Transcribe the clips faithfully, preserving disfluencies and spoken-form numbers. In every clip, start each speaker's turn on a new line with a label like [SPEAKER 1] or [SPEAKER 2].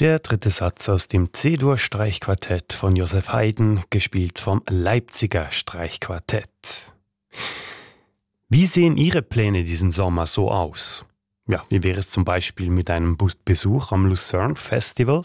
[SPEAKER 1] Der dritte Satz aus dem C-Dur-Streichquartett von Joseph Haydn, gespielt vom Leipziger Streichquartett. Wie sehen Ihre Pläne diesen Sommer so aus? Ja, wie wäre es zum Beispiel mit einem Bu- Besuch am Lucerne Festival?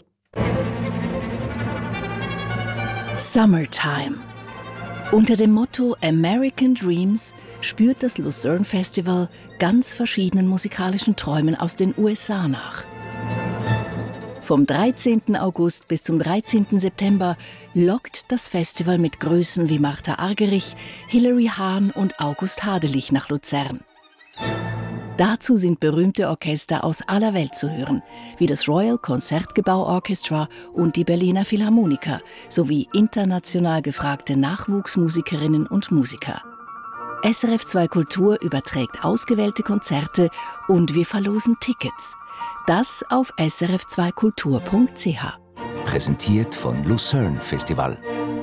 [SPEAKER 2] Summertime. Unter dem Motto American Dreams spürt das Lucerne Festival ganz verschiedenen musikalischen Träumen aus den U S A nach. Vom dreizehnten August bis zum dreizehnten September lockt das Festival mit Größen wie Martha Argerich, Hilary Hahn und August Hadelich nach Luzern. Dazu sind berühmte Orchester aus aller Welt zu hören, wie das Royal Concertgebouw Orchestra und die Berliner Philharmoniker, sowie international gefragte Nachwuchsmusikerinnen und Musiker. S R F zwei Kultur überträgt ausgewählte Konzerte und wir verlosen Tickets. Das auf s r f zwei kultur punkt c h.
[SPEAKER 3] Präsentiert von Lucerne Festival.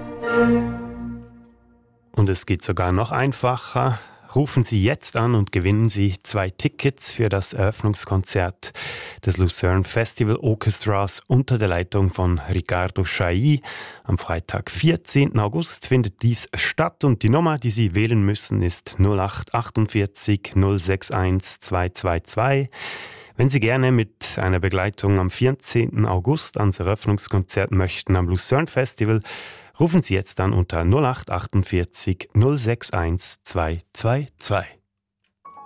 [SPEAKER 1] Und es geht sogar noch einfacher. Rufen Sie jetzt an und gewinnen Sie zwei Tickets für das Eröffnungskonzert des Lucerne Festival Orchestras unter der Leitung von Riccardo Chailly. Am Freitag, vierzehnten August, findet dies statt und die Nummer, die Sie wählen müssen, ist null acht achtundvierzig null sechs eins zwei zwei zwei. Wenn Sie gerne mit einer Begleitung am vierzehnten August ans Eröffnungskonzert möchten am Lucerne Festival, rufen Sie jetzt an unter null acht achtundvierzig null sechs eins zwei zwei zwei.